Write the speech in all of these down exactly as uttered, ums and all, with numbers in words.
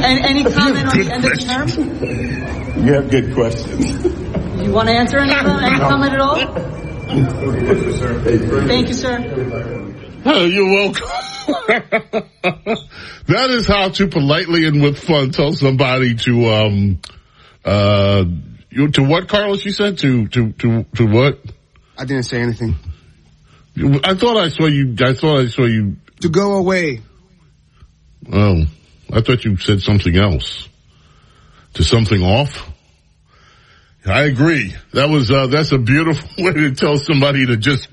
And any comment on the end of the term? You have good questions. You want to answer any of them? Any comment at all? Thank you, sir. Oh, you're welcome. That is how to politely and with fun tell somebody to, um, uh, you, to what, Carlos, you said? To, to, to, to what? I didn't say anything. I thought I saw you, I thought I saw you. To go away. Oh, I thought you said something else. To something off? I agree. That was, uh, that's a beautiful way to tell somebody to just,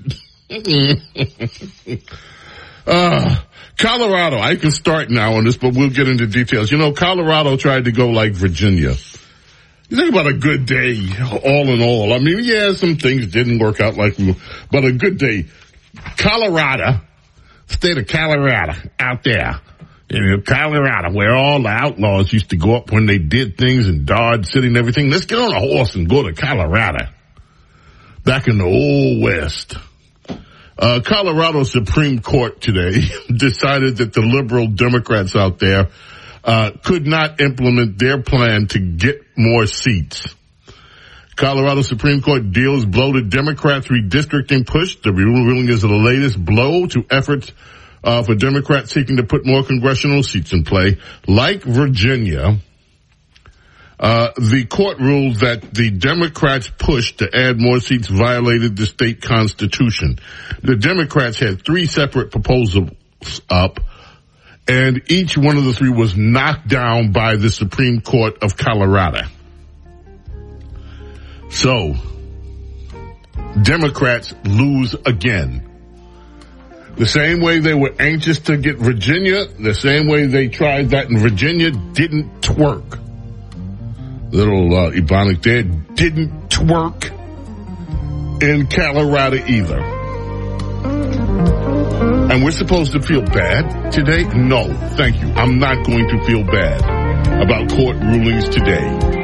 uh, Colorado, I can start now on this, but we'll get into details. You know, Colorado tried to go like Virginia. You think about a good day, all in all. I mean, yeah, some things didn't work out like we, but a good day. Colorado, state of Colorado, out there. In Colorado, where all the outlaws used to go up when they did things in Dodge City and everything. Let's get on a horse and go to Colorado. Back in the old West. Uh, Colorado Supreme Court today decided that the liberal Democrats out there, uh, could not implement their plan to get more seats. Colorado Supreme Court deals blow to Democrats' redistricting push. The ruling is the latest blow to efforts Uh, for Democrats seeking to put more congressional seats in play. Like Virginia, uh, the court ruled that the Democrats' push to add more seats violated the state constitution. The Democrats had three separate proposals up, and each one of the three was knocked down by the Supreme Court of Colorado. So, Democrats lose again. The same way they were anxious to get Virginia, the same way they tried that in Virginia didn't twerk. Little uh, Ebonic there didn't twerk in Colorado either. And we're supposed to feel bad today? No, thank you. I'm not going to feel bad about court rulings today.